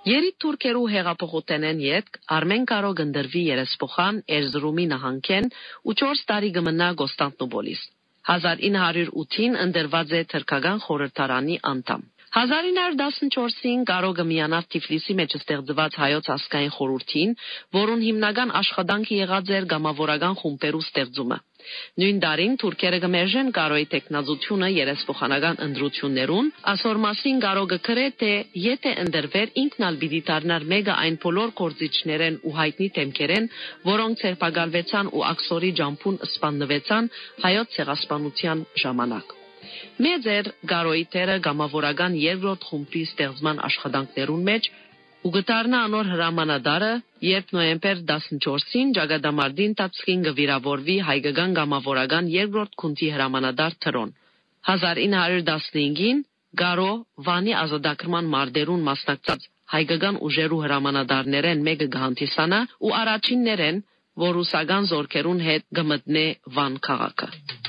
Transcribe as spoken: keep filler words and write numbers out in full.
Երիտ թուրքերու հեղափոխութենեն ետք Արմեն Կարոգ ընդրվի երեսփոխան Էրզրումի նահանգեն ու չորս տարի գմնա Կոստանդնուպոլիս։ հազար ինը հարյուր ութին ընդրված է թրքական խորհրդարանի անդամ։ հազար ինը հարյուր տասնչորսին Կարոգը միանավ Թիֆլիսի մեջ ստեղծված հայոց ազգային խորհրդին, որոնց հիմնական աշխատանքը եղած էր գամավորական խումբերու ստեղծումը։ Նույն տարին թուրքերը գմերժեն Կարոյի տեխնազությունը երեսփոխանական ընդրություններուն, ասոր մասին Կարոգը գրե թե եթե ընդրվեր ինքն ալ պիտի դառնար մեկը այն բոլոր գործիչներեն ու հայտնի դեմքերեն, որոնք ցերպակալվեցան ու աքսորի ջամփուն սպաննվեցան հայոց ցեղասպանության ժամանակ։ Մեծ էր Կարոյի թերը գամավորական երկրորդ խումբի ստեղծման աշխատանքներուն մեջ ու գտարնա անոր հրամանատարը, երբ նոյեմբեր տասնչորսին Ջագադամարտին տասնին գվիրավորվի հայկական գամավորական երկրորդ քունթի հրամանատար թրոն։ հազար ինը հարյուր տասնհինգին Կարո Վանի ազատագրման մարտերուն մասնակցած հայկական ուժերու հրամանատարներեն մեկը գահանտիսանա ու առաջիններեն, որ ռուսական զորքերուն հետ գմտնե Վան քաղաքը։